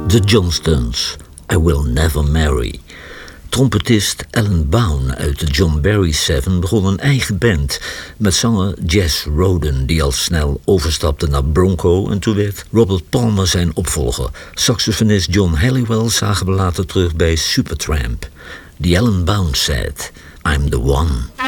The Johnstones, I Will Never Marry. Trompetist Alan Bown uit de John Barry 7 begon een eigen band met zanger Jess Roden, die al snel overstapte naar Bronco, en toen werd Robert Palmer zijn opvolger. Saxofonist John Halliwell zagen we later terug bij Supertramp. The Alan Bown said, I'm the one.